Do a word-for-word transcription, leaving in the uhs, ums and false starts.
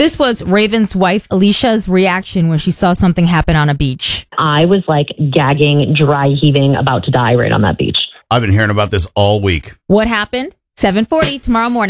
This was Raven's wife, Alicia's reaction when she saw something happen on a beach. I was like gagging, dry heaving, about to die right on that beach. I've been hearing about this all week. What happened? seven forty tomorrow morning.